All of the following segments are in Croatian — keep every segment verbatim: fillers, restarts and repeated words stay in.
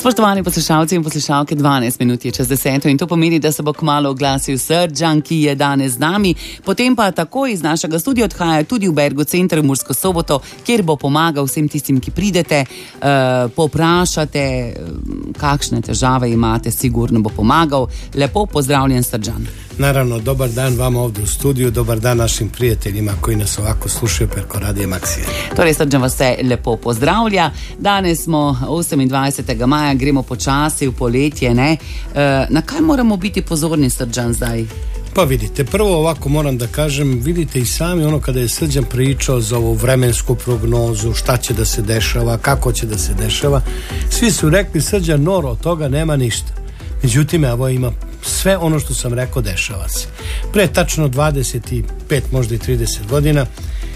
Spoštovani poslušalci in poslušalke, dvanajst minut je čez deseto in to pomeni, da se bo kmalu oglasil Srdžan, ki je danes z nami. Potem pa takoj iz našega studia odhaja tudi v Bergo center v Mursko Soboto, kjer bo pomagal vsem tistim, ki pridete, uh, poprašate, kakšne težave imate, sigurno bo pomagal. Lepo pozdravljen, Srdžan. Naravno, dobar dan vam ovdje u studiju, dobar dan našim prijateljima koji nas ovako slušaju preko Radija Maksija. Torej, Srdžan vas se lepo pozdravlja. Danes smo osemindvajsetega maja, gremo počasi v poletje, ne? E, na kaj moramo biti pozorni, Srdžan, zdaj? Pa vidite, prvo ovako moram da kažem, vidite i sami ono kada je Srđan pričao za ovu vremensku prognozu, šta će da se dešava, kako će da se dešava, svi su rekli Srđan, Noro, od toga nema ništa. Međutim, evo ima sve ono što sam rekao dešava se. Pre tačno dvadeset pet, možda i trideset godina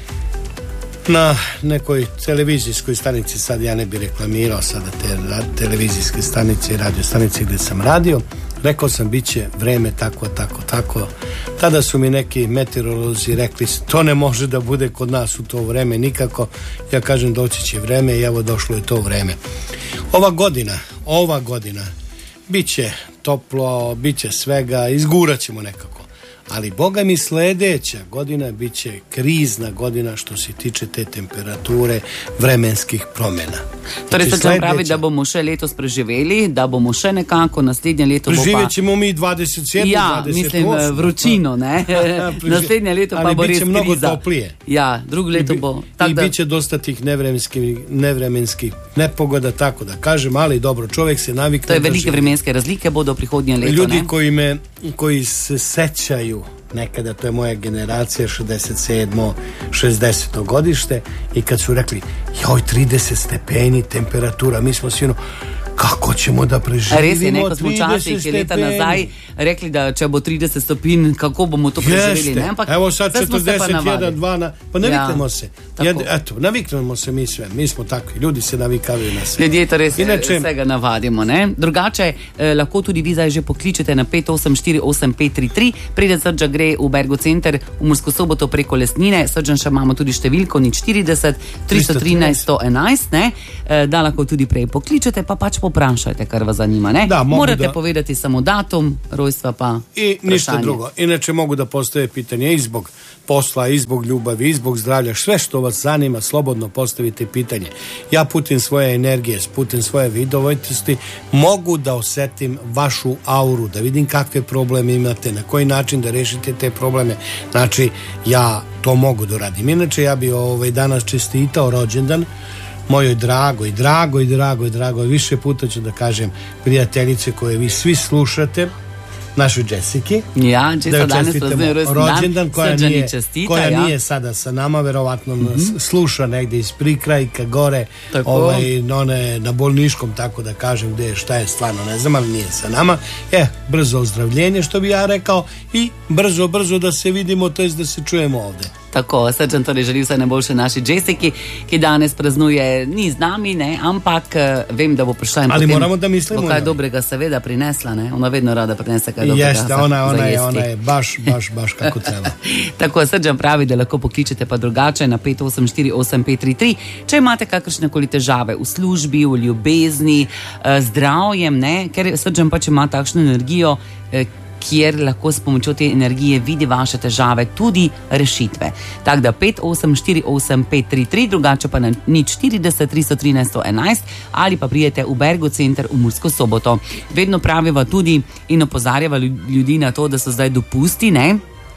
na nekoj televizijskoj stanici, sad ja ne bi reklamirao sada te televizijske stanice i radio stanice gdje sam radio, rekao sam bit će vreme tako, tako, tako. Tada su mi neki meteorolozi rekli to ne može da bude kod nas u to vreme nikako. Ja kažem doći će vreme i evo došlo je to vreme. Ova godina, ova godina biće toplo, biće svega, izgurat ćemo nekako. Ali Boga mi sljedeća godina biće krizna godina što se tiče te temperature, vremenskih promjena. Torej, se ćemo pravi, da bomo še letos preživeli, da bomo še nekako naslednje leto... Preživjet ćemo mi dvadeset sedem, ja, dvadeset osem. Mislim, vročino, ne? Naslednje leto pa bo res kriza. Ali bit će mnogo toplije. Ja, drugo leto bo... I bit će dosta tih nevremenskih, nevremenskih nepogoda, tako da kažem, ali dobro, čovjek se navikne... To je velike vremenske razlike bodo prihodnje leto, Ljudi ne? koji, me, koji se sećaju nekada, to je moja generacija, šezdeset sedmo, šezdeseto godište, i kad su rekli, joj, trideset stepeni temperatura, mi smo svi ono, kako ćemo da preživimo res je, neko smo časih leta nazaj rekli, da če bo trideset stopinj, kako bomo to preživeli, ne? Ampak evo sad četrdeset jedan, dva, na... pa naviknemo ja, se. Jed, eto, naviknemo se mi sve, mi smo takvi, ljudi se navikavaju na sve. Ljudje to res Inače, vsega navadimo, ne? Drugače, eh, lahko tudi vi zdaj že pokličete na pet osem štiri osem pet tri tri, preden Srdža gre v Bergo center v Mursko Soboto preko Lesnine. Srdžan še imamo tudi številko nič štirideset tristo trinajst sto enajst, ne? Eh, da lahko tudi prej pokličete, pa pač poprašajte, kar vas zanima, ne? Da, morate da... povedati samo datum rojstva pa i ništa prašanje. drugo. Inače mogu da postave pitanje i zbog posla, i zbog ljubavi, i zbog zdravlja, sve što vas zanima, slobodno postavite pitanje. Ja putem svoje energije, putem svoje vidovitosti mogu da osetim vašu auru, da vidim kakve probleme imate, na koji način da rešite te probleme. Znači, ja to mogu da radim. Inače, ja bi ovaj danas čestitao rođendan mojoj dragoj, dragoj, dragoj, dragoj, više puta ću da kažem prijateljice koje vi svi slušate, našoj Jessiki. Ja, Jessica da danes praznuje rođendan, koja, nije, čestita, koja ja. nije sada sa nama, verovatno mm-hmm. sluša negdje iz prikrajka gore, ovaj, one, na bolniškom, tako da kažem gdje je, šta je, stvarno ne znam, ali nije sa nama. E, brzo ozdravljenje, što bi ja rekao, i brzo, brzo da se vidimo, to jest da se čujemo ovdje. Tako, Srdžan torej želi vse najboljše naši Jessiki, ki danes praznuje, ni z nami, ne, ampak uh, vem, da bo prišla in ali potem moramo da mislimo bo kaj dobrega seveda prinesla, ne, ona vedno rada prinese kaj dobrega. Jeste, ona, ona, je, ona je baš, baš, baš kako treba. Tako, Srdžan pravi, da lahko pokličete pa drugače na pet osem štiri osem pet tri tri, če imate kakršnekoli težave v službi, v ljubezni, uh, zdravjem, ne, ker Srdžan pač ima takšno energijo, uh, kjer lahko s pomočjo te energije vidi vaše težave, tudi rešitve. Tako da pet osem štiri osem pet tri tri, drugače pa na nič štirideset tristo trinajst sto enajst ali pa prijete v Bergo center v Mursko Soboto. Vedno praviva tudi in opozarjava ljudi na to, da so zdaj dopusti, ne?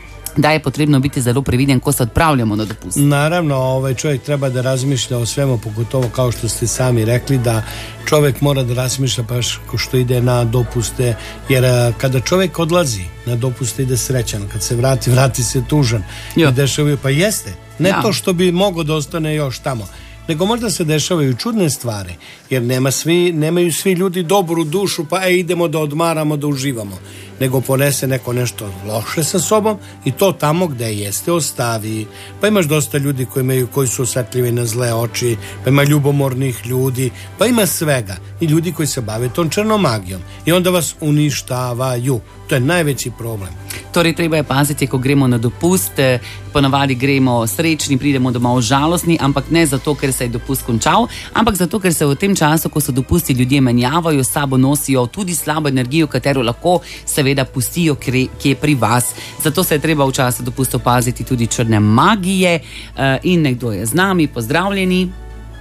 Da je potrebno biti zelo previden ko se odpravljamo na dopust. Naravno, ovaj čovjek treba da razmišlja o svemu, pogotovo kao što ste sami rekli, da čovjek mora da razmišlja baš ko što ide na dopuste, jer kada čovjek odlazi na dopuste ide srećan, kad se vrati, vrati se tužan. Jo. I dešavaju, pa jeste, ne ja. To što bi mogo da ostane još tamo, nego možda se dešavaju čudne stvari, jer nema svi, nemaju svi ljudi dobru dušu, pa e, idemo da odmaramo, da uživamo. nego ponese neko nešto loše sa sobom i to tamo gde jeste ostavi. Pa imaš dosta ljudi koji, imaju, koji su osetljivi na zle oči, pa ima ljubomornih ljudi, pa ima svega i ljudi koji se bave tom črnom magijom i onda vas uništavaju. To je najveći problem. Torej, treba je paziti, ko gremo na dopust, ponavadi gremo srečni, pridemo domov žalostni, ampak ne zato, ker se je dopust končal, ampak zato, ker se v tem času, ko so dopusti, ljudje menjavajo, s sabo nosijo tudi slabo energijo, katero lahko seveda pustijo kje pri vas. Zato se je treba v času dopustov paziti tudi črne magije. In nekdo je z nami, pozdravljeni.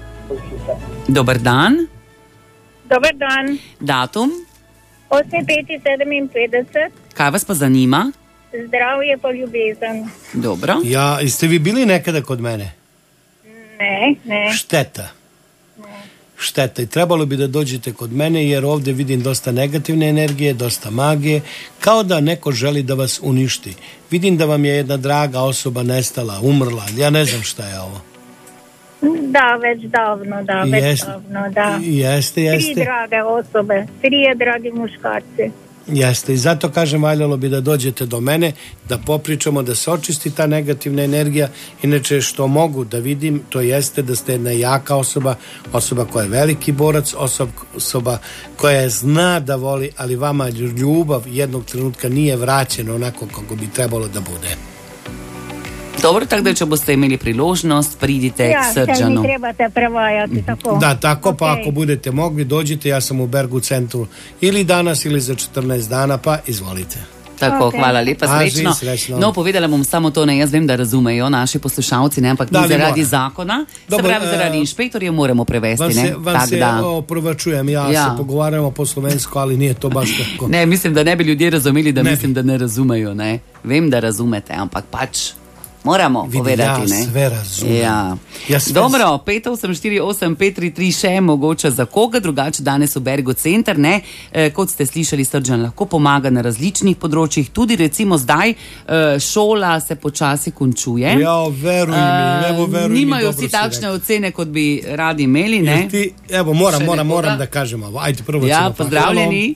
Dober dan. Dober dan. Datum? osem pet sedeminpetdeset. Kaj vas pa zanima? Zdravje pa ljubezen. Dobro. Ja, ste vi bili nekada kod mene? Ne, ne. Šteta. Ne. Šteta. I trebalo bi da dođete kod mene jer ovdje vidim dosta negativne energije, dosta magije, kao da neko želi da vas uništi. Vidim da vam je jedna draga osoba nestala, umrla, ja ne znam šta je ovo. Da, već davno, da, već Jest, davno, da. Jeste, jeste. Tri drage osobe, tri je dragi muškarci. Jeste, i zato kažem, valjalo bi da dođete do mene, da popričamo, da se očisti ta negativna energija. Inače, što mogu da vidim, to jeste da ste jedna jaka osoba, osoba koja je veliki borac, osoba, osoba koja zna da voli, ali vama ljubav jednog trenutka nije vraćena onako kako bi trebalo da bude. Dobro, tako da če boste imeli priložnost, pridite ja, k Srđanu. Ja, mi trebate prevajati, tako. Da, tako, pa Okay. ako budete mogli, dođite, ja sam u Bergu centru ili danas ili za četrnaest dana, pa izvolite. Tako, Okay. hvala lepa, srečno. Aži, srečno. No, povedala bom samo to, ne, jaz vem, da razumejo naši poslušalci, ne, ampak Da, mi vi zaradi mora. zakona, Dobro, se pravi e, zaradi inšpektorjev moramo prevesti, Vam ne. se, vam Tak se da. oprovačujem, ja, Ja. se pogovarjamo po slovensko, ali nije to baš tako. Ne, mislim, da ne bi ljudje razumeli, da Ne mislim, da ne razumejo, ne. Vem, da razumete, ampak pač moramo Vidi, povedati, ja ne. sve razumem. Ja. Ja sve Dobro, pet osem štiri osem pet tri tri še je mogoče za koga, drugače danes v Bergu center, ne. E, kot ste slišali, Srđan lahko pomaga na različnih področjih, tudi recimo zdaj e, šola se počasi končuje. Ja, veruj mi, evo veruj mi, Nimajo dobro vsi si takšne rekla. ocene, kot bi radi imeli, ne. Jel ti, evo, moram, Še moram, nekoga? moram da kažem ovo. Ajde, prvo Ja, ćemo pa. pozdravljeni.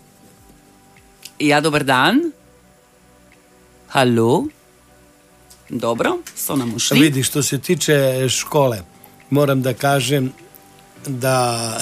Ja, dober dan. Halo. Dobro, so nam ušli. Vidi, što se tiče škole, moram da kažem da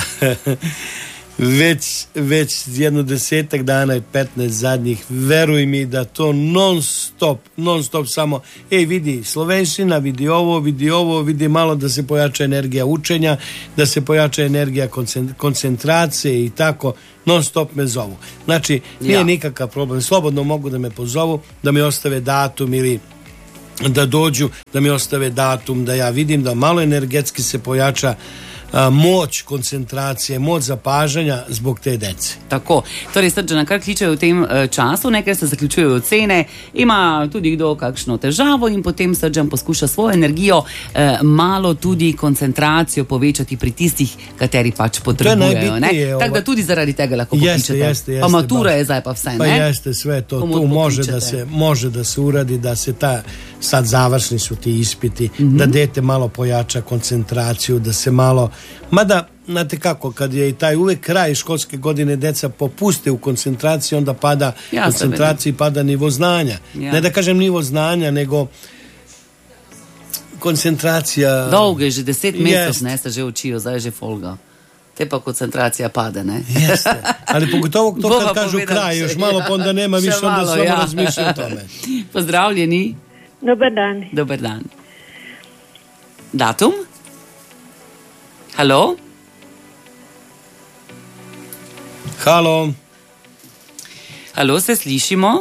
već, već jedno desetak dana i petnaest zadnjih, veruj mi da to non stop, non stop samo, ej vidi slovenština, vidi ovo, vidi ovo, vidi malo da se pojača energija učenja, da se pojača energija koncentracije i tako, non stop me zovu. Znači, nije Ja. nikakav problem, slobodno mogu da me pozovu, da mi ostave datum ili da dođu, da mi ostave datum, da ja vidim da malo energetski se pojača a, moć koncentracije, moć zapažanja zbog te dece. Tako, torej Srđana kar kličejo v tem uh, času, nekaj se zaključujejo ocene, ima tudi kdo kakšno težavo in potem Srđan poskuša svojo energijo uh, malo tudi koncentracijo povečati pri tistih, kateri pač potrebujejo. najbitnije, Ne? ovaj. Tako da tudi zaradi tega lahko Jeste, pokličete. jeste, jeste, pa matura baš. je zdaj pa vse, Pa ne? jeste sve to, Komu tu može pokličete? da se može da se uradi, da se ta, sad završni su ti ispiti, Mhm. da dete malo pojača koncentraciju, da se malo, mada znate kako, kad je i taj uvek kraj školske godine, deca popuste u koncentraciji, onda pada Ja, koncentraciji, pada nivo znanja. Ja. Ne da kažem nivo znanja, nego koncentracija. Dolgo je že deset mesecev, Jest. ne, se že učijo, zdaj je že folga. Te pa koncentracija pade, ne? Jeste, ali pogotovo to Bova kad kažu povedala kraj, še, još malo pa onda nema še više, onda malo, samo ja. razmišljam o tome. Pozdravljeni. Dobar dan. Dober dan. Datum? Halo? Halo. Halo, se slišimo?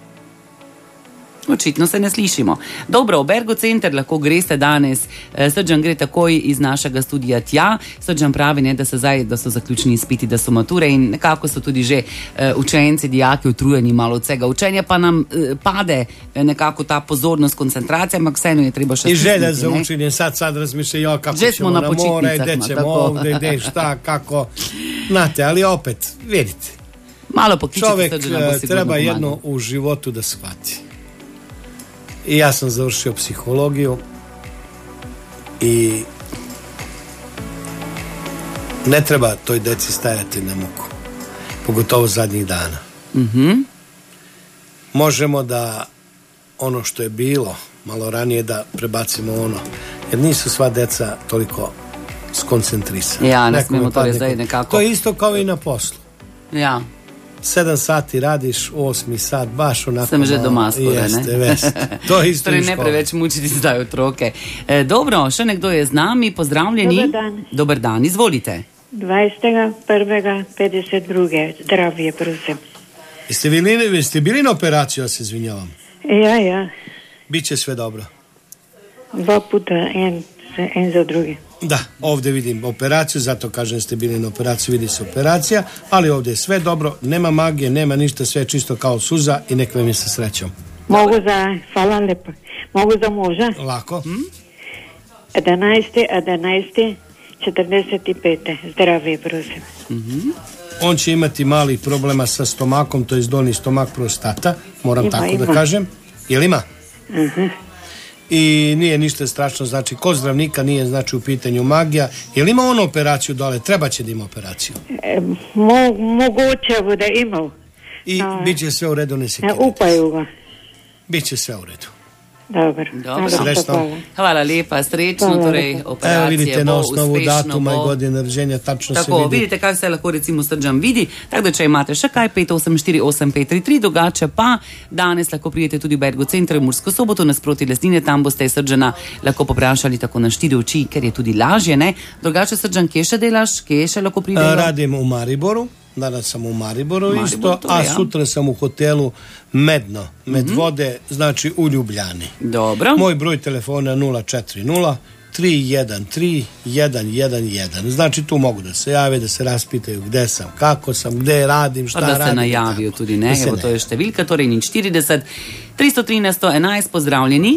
Očitno se ne slišimo. Dobro, v Bergu center lahko greste danes. Srđan gre takoj iz našega studija tja. Srđan pravi, ne, da, so zdaj, da so zaključni izpiti, da so mature in nekako so tudi že uh, učenci, dijaki utrujeni malo od vsega učenja, pa nam uh, pade uh, nekako ta pozornost, koncentracija, ampak vseeno je treba še I želja stisniti, za ne. učenje, sad sad razmišljaju, jo, kako Že ćemo smo na na more, počitnicah, gde no, ćemo tako. ovde, gde, šta, kako. Znate, ali opet, vidite, Malo pokličite čovek Srđana, bo eh, sigurno treba pomagal. jedno u životu da shvati. I ja sam završio psihologiju i ne treba toj deci stajati na muku, pogotovo zadnjih dana. Mhm. možemo da ono što je bilo malo ranije da prebacimo ono, jer nisu sva deca toliko skoncentrisana. Ja, ne smijemo to reći nekako. To je isto kao i na poslu. Ja. Sedam sati radiš, osmi sat, baš onako... Sem že doma skoro, jeste, ne? Jeste, to je isto torej i škola. Ne preveč mučiti zdaj otroke. E, dobro, še nekdo je z nami, pozdravljeni. Dobar dan. Dobar dan, izvolite. dvajsetega prvega pedeset dva. Zdravje, prosim. Jeste bili, jeste bili na operaciju, ja se izvinjavam? Ja, ja. Biće sve dobro. Dva puta, en, en za drugi. Da, ovdje vidim operaciju, zato kažem ste bili na operaciju, vidi se operacija, ali ovdje je sve dobro, nema magije, nema ništa, sve čisto kao suza i nek vam je sa srećom. Mogu za, hvala lepo, mogu za muža? Lako. Hm? jedanaesti jedanaesti četrdeset pet. Zdravje, prosim. Mm-hmm. On će imati malih problema sa stomakom, to je donji stomak, prostata, moram ima, tako ima. da kažem. Jel ima? Uh-huh. I nije ništa strašno, znači kod zdravnika nije znači u pitanju magija. Jel ima ono operaciju dole? Treba će da ima operaciju? E, mo, moguće bude imao. I no, bit će sve u redu, ne se kiriti. Upaju ga. Biće sve u redu. Dobro. Dobro. Srećno. Hvala lepa, srečno, hvala torej operacija. Evo vidite na osnovu uspešno, datuma bo... i godine rođenja tačno tako, se vidi. Vidite, kaj se lahko recimo Srđan vidi. Tako da, če imate še kaj, pet osem štiri osem pet tri tri, drugače pa danes lahko prijete tudi v Bergo Center v Mursko Soboto nasproti Lesnine, tam boste Srđana lahko poprašali tako na štiri oči, ker je tudi lažje, ne? Drugače, Srđan, kje še delaš, kje še lahko pridemo? Radim v Mariboru. Danas sam u Mariboru Maribor, isto, to, a ja. sutra sam u hotelu Medno, Medvode, mm-hmm. znači u Ljubljani. Dobro. Moj broj telefona nula četiri nula tri jedan tri jedan jedan jedan. Znači tu mogu da se jave, da se raspitaju gde sam, kako sam, gde radim, šta radim. Da se najavijo tudi, ne? Evo, to je številka, torej nič štirideset tristo trinajst enajst, pozdravljeni.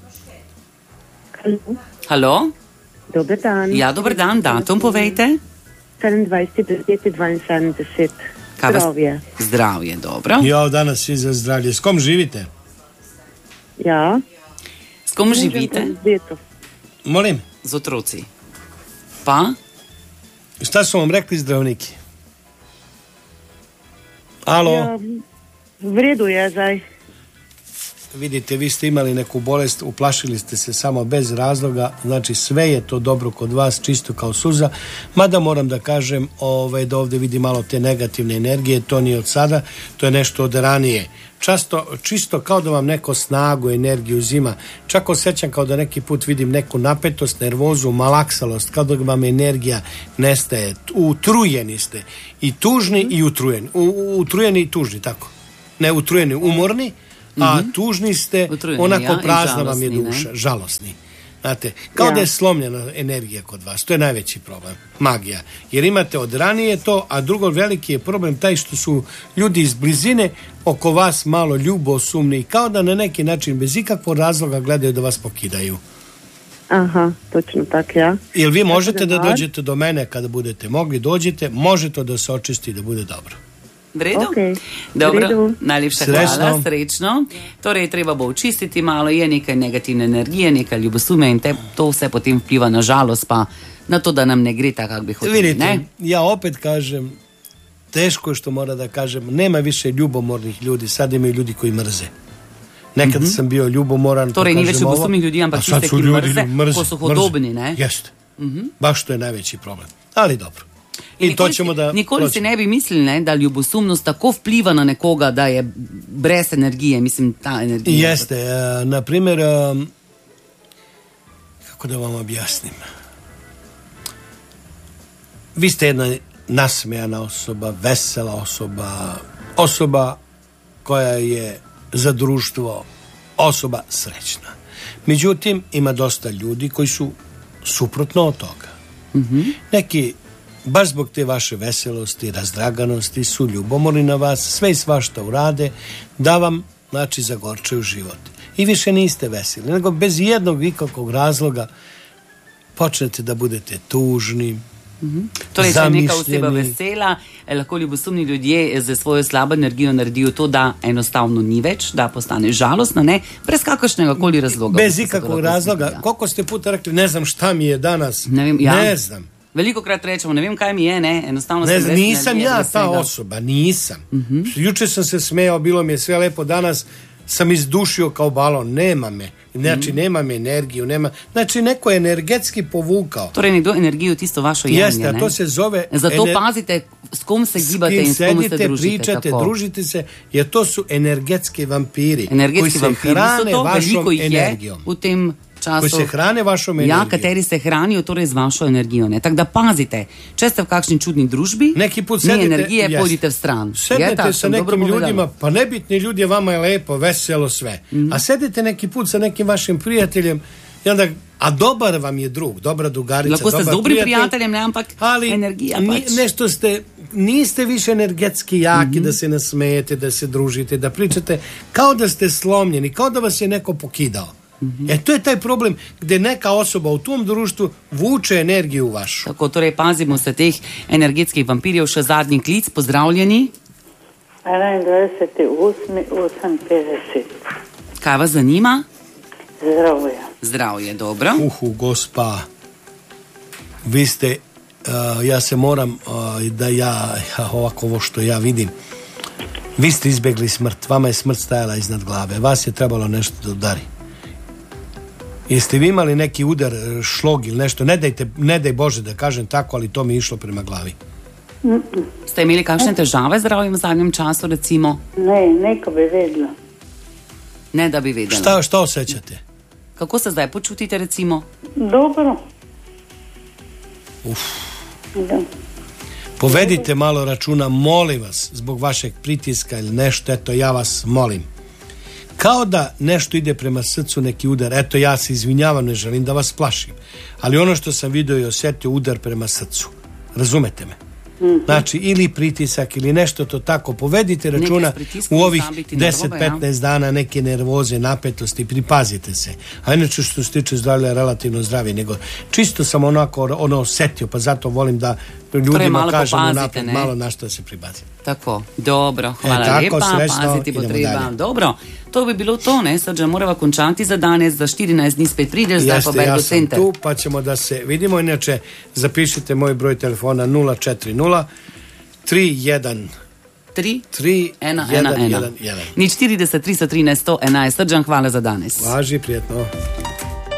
Halo. Halo. Dobar dan. Ja, dobar dan, datum povejte. sedemindvajseti dvainsedemdeset. Zdravje. Zdravje, dobro. Ja, danas svi za zdravlje. S kom živite? Ja. S kom živite? Molim? Z otroci. Pa? Šta su vam rekli zdravniki? Alo? Ja, v redu je zdaj. Vidite, vi ste imali neku bolest, uplašili ste se samo bez razloga, znači sve je to dobro kod vas, čisto kao suza, mada moram da kažem ovaj, da ovdje vidi malo te negativne energije, to nije od sada, to je nešto od ranije. Často, čisto kao da vam neko snagu, energiju uzima, čak osjećam kao da neki put vidim neku napetost, nervozu, malaksalost, kao da vam energija nestaje, utrujeni ste, i tužni i utrujeni, u, utrujeni i tužni, tako, ne utrujeni, umorni, a mm-hmm. tužni ste, utrujeni, onako ja, prazna vam je duša, ne? Žalosni. Znate, kao ja. da je slomljena energija kod vas, to je najveći problem, magija. Jer imate od ranije to, a drugo veliki je problem taj što su ljudi iz blizine oko vas malo ljubosumni, kao da na neki način bez ikakvog razloga gledaju da vas pokidaju. Aha, točno tako, ja. Jel vi možete da dođete do mene kada budete mogli, dođete, može to da se očisti i da bude dobro. V redu? Okay. Dobro, v redu. Najlepša srečno. Hvala, srečno. Torej, treba bo očistiti malo, je nekaj negativne energije, nekaj ljubosume in te, to vse potem vpliva na žalost, pa na to, da nam ne gre tako, kako bi hoteli. Vidite, ne? Ja opet kažem, teško je što mora da kažem, nema više ljubomornih ljudi, sad imaju ljudi koji mrze. Nekad mm-hmm. sam bio ljubomoran. Torej, ni več ljubosumnih ljudi, ampak tiste, ki mrze, mrze, ko su hodobni, ne? Jeste. Mm-hmm. Baš to je najveći problem. Ali dobro. I nikoli, to ćemo da nikoli si ne bi mislili, ne, da ljubosumnost tako vpliva na nekoga, da je brez energije, mislim, ta energija. Jeste, uh, na primjer, uh, kako da vam objasnim, vi ste jedna nasmejana osoba, vesela osoba, osoba koja je za društvo, osoba srećna. Međutim, ima dosta ljudi koji su suprotno od toga. Mm-hmm. Neki baš zbog te vaše veselosti, razdraganosti su ljubomorni na vas, sve i svašta urade da vam, znači, zagorčaju život. I više niste veseli, nego bez jednog ikakvog razloga počnete da budete tužni, mm-hmm. Torej, če je neka oseba vesela, lahko ljubosumni ljudje za svojo slabo energijo naredijo to, da enostavno ni več, da postane žalostna, ne, brez kakršnega koli razloga. Bez ikakvog razloga. Koliko ste puta rekli, ne znam šta mi je danas, ne, vem, ja. ne znam. Veliko krat rečemo, ne vem kaj mi je, ne, enostavno ne, sem brez nisam energije, ja brez ta svega. osoba, nisam. Uh-huh. Juče sam se smejao, bilo mi je sve lepo, danas sam izdušio kao balon, nema me. Znači, mm. nema me energiju, nema... Znači, neko je energetski povukao. Torej, nekdo energijo tisto vašo janje, Jeste, a ne? to se zove... Zato ener... pazite, s kom se gibate in s kom se sedite, družite. pričate, tako. družite se, jer to su energetski vampiri. Energetski koji se vampiri hrane so to, vašom veliko jih energijom. je v tem času. Koji se hrane vašom energijom. Ja, kateri se hranijo torej z vašo energijo. Ne? Tako da pazite, če ste v kakšni čudni družbi, neki put ni sedite, energije, jes. pojdite v stran. Sedite tak, sa nekim ljudima, pa nebitni ljudi, vama je lepo, veselo sve. Mm-hmm. A sedite neki put sa nekim vašim prijateljem, i onda, a dobar vam je drug, dobra drugarica, Lako ste dobar s dobrim prijatelj, prijateljem, ne, ampak ali energija ni, pač. nešto ste, niste više energetski jaki, mm-hmm. da se nasmejete, da se družite, da pričate, kao da ste slomljeni, kao da vas je neko pokidao. Mm-hmm. E to je taj problem gdje neka osoba u tom društvu vuče energiju vašu. Tako, torej pazimo se teh energetskih vampirjev. Še zadnji klic, pozdravljeni. enaindvajset osem osem petdeset. Kaj vas zanima? Zdravje. Zdravje, dobro. Uhu, gospa, vi ste, uh, ja se moram, uh, da ja, ja, ovako ovo što ja vidim, vi ste izbjegli smrt, vama je smrt stajala iznad glave, vas je trebalo nešto da udari. Jeste vi imali neki udar, šlog ili nešto, ne dajte, ne daj Bože da kažem tako, ali to mi je išlo prema glavi. Mm-mm. Ste imeli kakšne težave z zdravjem v zadnjem času, recimo? Ne, neko bi vedela. Ne, da bi vedela. Šta, šta osjećate? Kako se zdaj počutite, recimo? Dobro. Uf. Da. Povedite malo računa, molim vas, zbog vašeg pritiska ili nešto, eto, ja vas molim. Kao da nešto ide prema srcu, neki udar, eto, ja se izvinjavam, ne želim da vas plašim, ali ono što sam vidio i osjetio, udar prema srcu. Razumete me? Mm-hmm. Znači, ili pritisak ili nešto to tako, povedite računa u ovih deset do petnaest ja. dana neke nervoze, napetosti, pripazite se. A inače što se tiče zdravlja relativno zdravi, nego čisto sam onako ono osjetio, pa zato volim da ljudima kažem napred, malo na što se pripazite. Tako, dobro, hvala e, tako, lepa, srećno, paziti bo treba. Dobro, to bi bilo to, ne, Srđan, morava končati za danes, za štirinajst dni spet prideš, zdaj pa Bergo Center. Ja sam tu, pa ćemo da se vidimo, inače zapišite moj broj telefona nula četiri nula tri jedan tri tri ena ena ena. Nič štirideset tristo trinajst sto enajst. Srđan, hvala za danes. Važi, prijetno.